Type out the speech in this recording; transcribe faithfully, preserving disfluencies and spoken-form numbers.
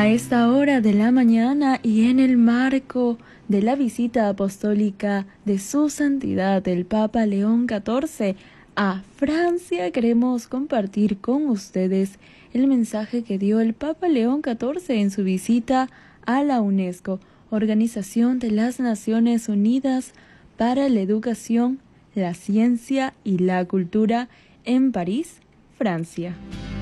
A esta hora de la mañana y en el marco de la visita apostólica de Su Santidad el Papa León catorce a Francia, queremos compartir con ustedes el mensaje que dio el Papa León catorce en su visita a la UNESCO, Organización de las Naciones Unidas para la Educación, la Ciencia y la Cultura, en París, Francia.